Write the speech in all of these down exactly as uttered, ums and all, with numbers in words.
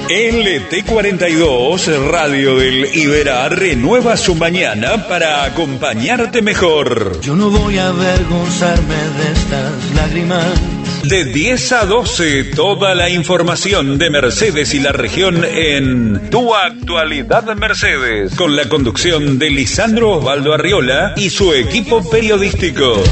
L T cuarenta y dos, Radio del Iberá, renueva su mañana para acompañarte mejor. Yo no voy a avergonzarme de estas lágrimas. De diez a doce, toda la información de Mercedes y la región en Tu Actualidad Mercedes, con la conducción de Lisandro Osvaldo Arriola y su equipo periodístico.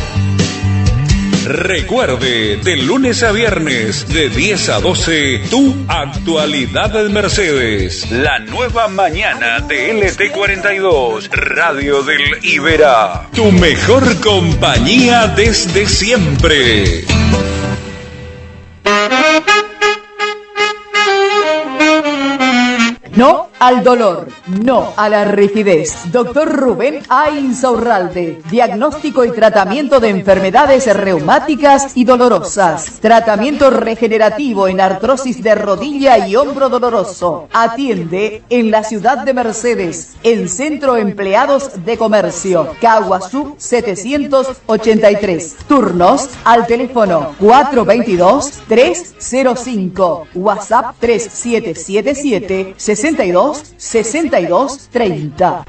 Recuerde, de lunes a viernes, de diez a doce, Tu Actualidad Mercedes, la nueva mañana de L T cuarenta y dos, Radio del Iberá, tu mejor compañía desde siempre. No al dolor, no a la rigidez. Doctor Rubén A. Insaurralde, diagnóstico y tratamiento de enfermedades reumáticas y dolorosas. Tratamiento regenerativo en artrosis de rodilla y hombro doloroso. Atiende en la ciudad de Mercedes, en Centro Empleados de Comercio, Caguazú setecientos ochenta y tres. Turnos al teléfono cuatro dos dos, tres cero cinco, WhatsApp tres siete siete siete, sesenta y dos, sesenta y dos, treinta.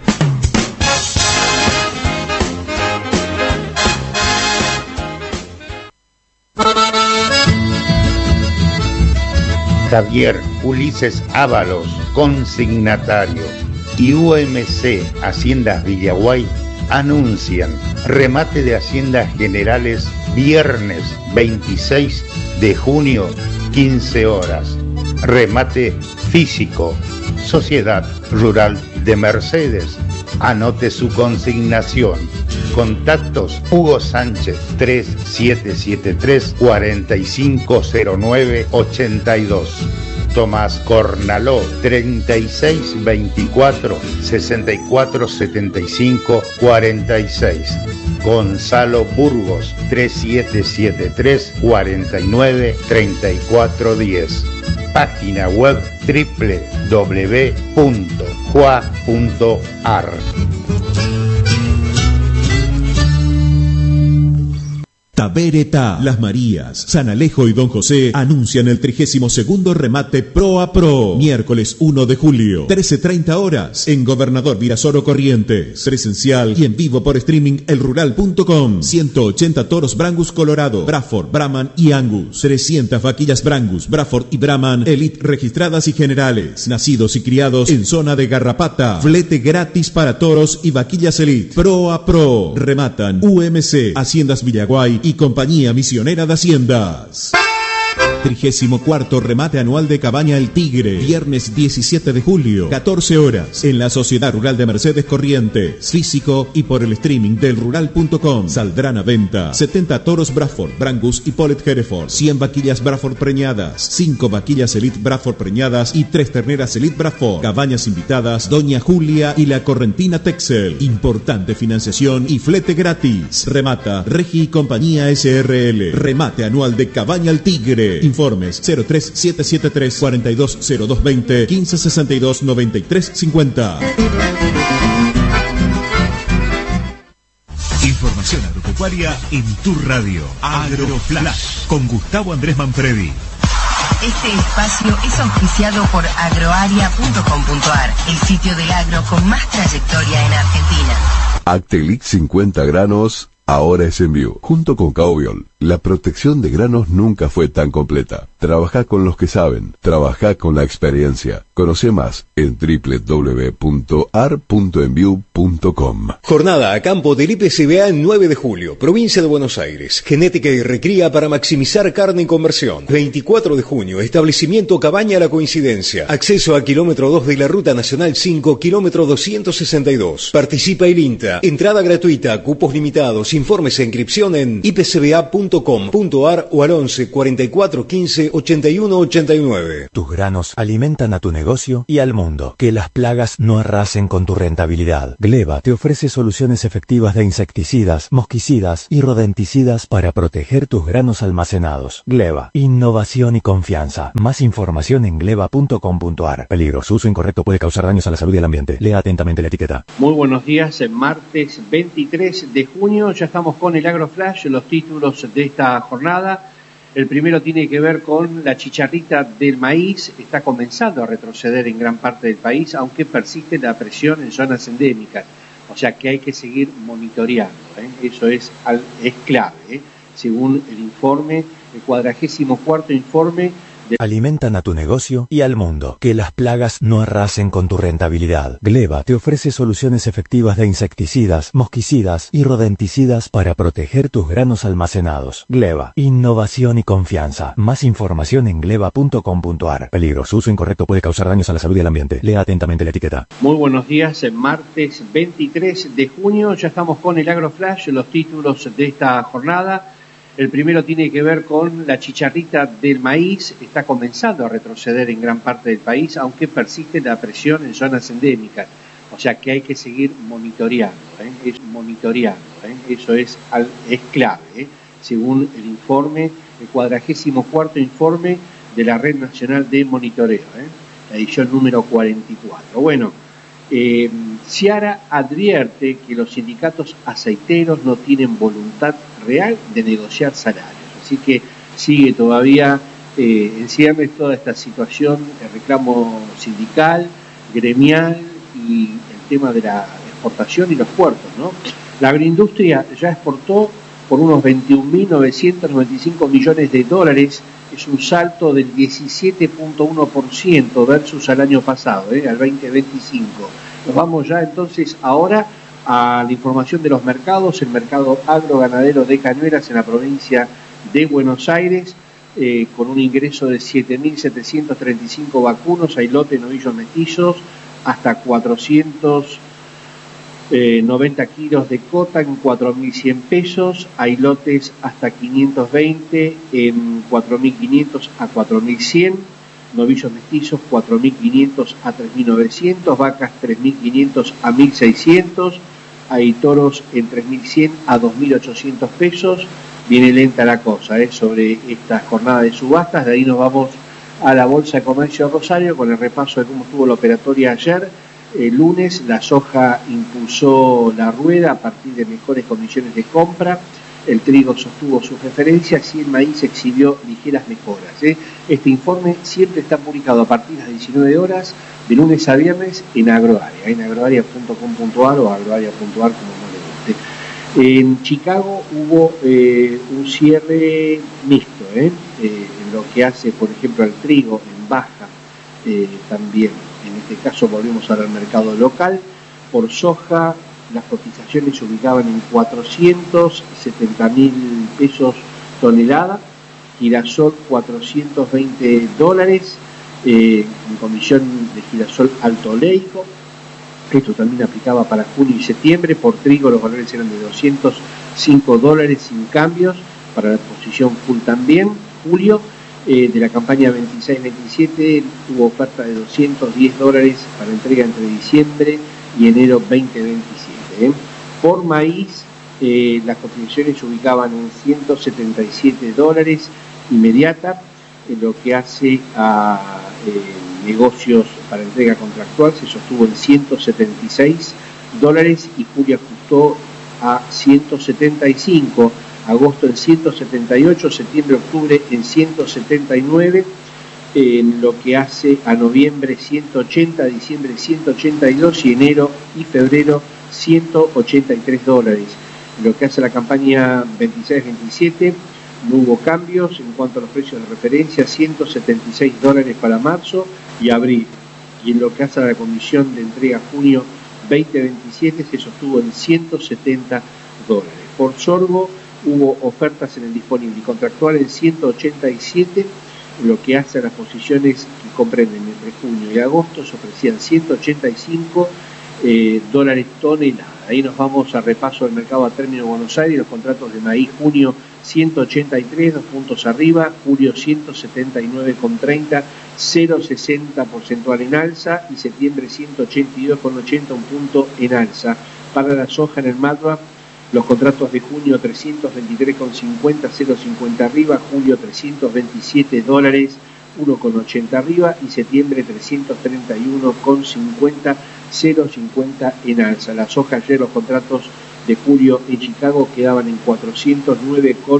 Javier Ulises Ábalos, consignatario, y U M C Haciendas Villaguay anuncian remate de Haciendas Generales viernes veintiséis de junio, quince horas. Remate físico. Sociedad Rural de Mercedes. Anote su consignación. Contactos: Hugo Sánchez tres siete siete tres, cuatro cinco cero nueve, ochenta y dos. Tomás Cornaló treinta y seis veinticuatro, sesenta y cuatro setenta y cinco, cuarenta y seis. Gonzalo Burgos tres siete siete tres, cuarenta y nueve, treinta y cuatro diez. Página web doble u doble u doble u punto jua punto a r. Tabereta, Las Marías, San Alejo y Don José anuncian el trigésimo segundo remate Pro a Pro, miércoles uno de julio, trece treinta horas, en Gobernador Virasoro Corrientes, presencial y en vivo por streaming elrural punto com. ciento ochenta toros Brangus Colorado, Braford, Brahman y Angus, trescientas vaquillas Brangus, Braford y Brahman Elite registradas y generales, nacidos y criados en zona de Garrapata, flete gratis para toros y vaquillas Elite. Pro a Pro, rematan U M C, Haciendas Villaguay y Compañía Misionera de Haciendas. trigésimo cuarto remate anual de Cabaña El Tigre, viernes diecisiete de julio, catorce horas, en la Sociedad Rural de Mercedes Corrientes, físico y por el streaming del rural punto com. Saldrán a venta setenta toros Braford, Brangus y Polet Hereford, cien vaquillas Braford preñadas, cinco vaquillas Elite Braford preñadas y tres terneras Elite Braford. Cabañas invitadas Doña Julia y la Correntina Texel. Importante financiación y flete gratis. Remata Regi y Compañía S R L. Remate anual de Cabaña El Tigre. Informes cero tres siete siete tres, cuatro dos cero dos dos cero, quince sesenta y dos, noventa y tres cincuenta. Información agropecuaria en tu radio. AgroFlash con Gustavo Andrés Manfredi. Este espacio es auspiciado por agroaria punto com punto a r, el sitio del agro con más trayectoria en Argentina. Actelix cincuenta granos, ahora es Enview. Junto con Caobiol, la protección de granos nunca fue tan completa. Trabajá con los que saben, trabajá con la experiencia. Conoce más en doble u doble u doble u punto a r punto enview punto com. Jornada a campo del I P C B A en nueve de julio, provincia de Buenos Aires. Genética y recría para maximizar carne y conversión. veinticuatro de junio, establecimiento Cabaña La Coincidencia. Acceso a kilómetro dos de la Ruta Nacional cinco, kilómetro doscientos sesenta y dos. Participa el INTA. Entrada gratuita, cupos limitados. Informes e inscripción en i p c b a punto com punto a r o al once, cuarenta y cuatro, quince, ochenta y uno, ochenta y nueve. Tus granos alimentan a tu negocio y al mundo. Que las plagas no arrasen con tu rentabilidad. Gleba te ofrece soluciones efectivas de insecticidas, mosquicidas y rodenticidas para proteger tus granos almacenados. Gleba, innovación y confianza. Más información en gleba punto com punto a r. Peligro, su uso incorrecto puede causar daños a la salud y al ambiente. Lea atentamente la etiqueta. Muy buenos días, martes veintitrés de junio, ya estamos con el AgroFlash, los títulos de esta jornada. El primero tiene que ver con la chicharrita del maíz, está comenzando a retroceder en gran parte del país, aunque persiste la presión en zonas endémicas, o sea que hay que seguir monitoreando, ¿eh? Eso es, es clave, ¿eh? Según el informe, el cuadragésimo cuarto informe. Alimentan a tu negocio y al mundo. Que las plagas no arrasen con tu rentabilidad. Gleba te ofrece soluciones efectivas de insecticidas, mosquicidas y rodenticidas para proteger tus granos almacenados. Gleba, innovación y confianza. Más información en gleba punto com punto ar. Peligro, su uso incorrecto puede causar daños a la salud y al ambiente. Lea atentamente la etiqueta. Muy buenos días, en martes veintitrés de junio, ya estamos con el AgroFlash, los títulos de esta jornada. El primero tiene que ver con la chicharrita del maíz, está comenzando a retroceder en gran parte del país, aunque persiste la presión en zonas endémicas, o sea que hay que seguir monitoreando, ¿eh? Es monitoreando, ¿eh? Eso es, es clave, ¿eh? Según el informe, el cuadragésimo cuarto informe de la Red Nacional de Monitoreo, ¿eh? La edición número cuarenta y cuatro. Bueno, eh, Ciara advierte que los sindicatos aceiteros no tienen voluntad real de negociar salarios, así que sigue todavía eh, en ciernes toda esta situación, el reclamo sindical, gremial y el tema de la exportación y los puertos, ¿no? La agroindustria ya exportó por unos veintiún mil novecientos noventa y cinco millones de dólares, es un salto del diecisiete punto uno por ciento versus al año pasado, ¿eh? Al veinte veinticinco. Nos vamos ya entonces ahora a la información de los mercados. El mercado agroganadero de Cañuelas en la provincia de Buenos Aires, eh, con un ingreso de siete mil setecientos treinta y cinco vacunos, hay lote novillos mestizos, hasta cuatrocientos noventa kilos de cota en cuatro mil cien pesos, hay lotes hasta quinientos veinte en cuatro mil quinientos a cuatro mil cien, novillos mestizos cuatro mil quinientos a tres mil novecientos, vacas tres mil quinientos a mil seiscientos, hay toros en tres mil cien a dos mil ochocientos pesos. Viene lenta la cosa, ¿eh? Sobre esta jornada de subastas. De ahí nos vamos a la Bolsa de Comercio de Rosario con el repaso de cómo estuvo la operatoria ayer. El lunes la soja impulsó la rueda a partir de mejores condiciones de compra, el trigo sostuvo sus referencias y el maíz exhibió ligeras mejoras, ¿eh? Este informe siempre está publicado a partir de las diecinueve horas, de lunes a viernes, en Agroaria, en agroaria punto com punto ar o agroaria punto ar, como no le guste. En Chicago hubo eh, un cierre mixto, ¿eh? Eh, en lo que hace, por ejemplo, al trigo en baja eh, también. En este caso volvemos al mercado local. Por soja las cotizaciones se ubicaban en cuatrocientos setenta mil pesos tonelada, girasol cuatrocientos veinte dólares, eh, en comisión de girasol alto oleico. Esto también aplicaba para junio y septiembre. Por trigo los valores eran de doscientos cinco dólares sin cambios, para la posición full también. Julio Eh, de la campaña veintiséis veintisiete tuvo oferta de doscientos diez dólares para entrega entre diciembre y enero veinte veintisiete. ¿eh? Por maíz, eh, las cotizaciones se ubicaban en ciento setenta y siete dólares inmediata, en lo que hace a eh, negocios para entrega contractual se sostuvo en ciento setenta y seis dólares y julio ajustó a ciento setenta y cinco, agosto en ciento setenta y ocho, septiembre, octubre en ciento setenta y nueve, en lo que hace a noviembre ciento ochenta, diciembre ciento ochenta y dos y enero y febrero ciento ochenta y tres dólares. En lo que hace a la campaña veintiséis veintisiete no hubo cambios en cuanto a los precios de referencia, ciento setenta y seis dólares para marzo y abril. Y en lo que hace a la comisión de entrega junio veinte veintisiete se sostuvo en ciento setenta dólares. Por sorgo hubo ofertas en el disponible y contractual en ciento ochenta y siete, en lo que hace a las posiciones que comprenden entre junio y agosto se ofrecían ciento ochenta y cinco eh, dólares tonelada. Ahí nos vamos al repaso del mercado a término de Buenos Aires, los contratos de maíz junio ciento ochenta y tres, dos puntos arriba, julio ciento setenta y nueve con treinta, cero coma sesenta porcentual en alza y septiembre ciento ochenta y dos con ochenta, un punto en alza. Para la soja en el Madra, los contratos de junio trescientos veintitrés con cincuenta, cero coma cincuenta arriba, julio trescientos veintisiete dólares, uno con ochenta arriba y septiembre trescientos treinta y uno con cincuenta, cero coma cincuenta en alza. La soja ayer los contratos de julio en Chicago quedaban en cuatrocientos nueve con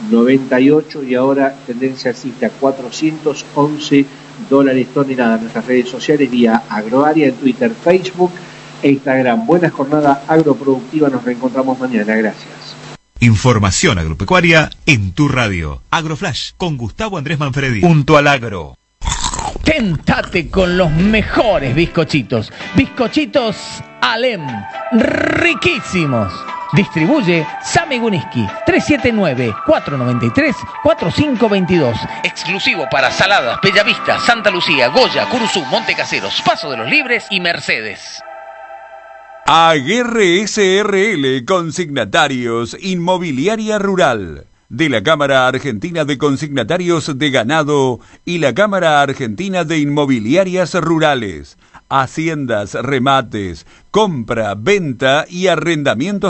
noventa y ocho y ahora tendencia alcista cuatrocientos once dólares tonelada. Nuestras redes sociales vía Agroaria en Twitter, Facebook e Instagram. Buena jornada agroproductiva, nos reencontramos mañana, gracias. Información agropecuaria en tu radio. AgroFlash con Gustavo Andrés Manfredi. Junto al agro. Tentate con los mejores bizcochitos. Bizcochitos Alem. Riquísimos. Distribuye Sami Guniski. tres siete nueve, cuatro nueve tres, cuatro cinco dos dos. Exclusivo para Saladas, Bellavista, Santa Lucía, Goya, Curuzú, Montecaseros, Paso de los Libres y Mercedes. A R S R L Consignatarios Inmobiliaria Rural, de la Cámara Argentina de Consignatarios de Ganado y la Cámara Argentina de Inmobiliarias Rurales, haciendas, remates, compra, venta y arrendamientos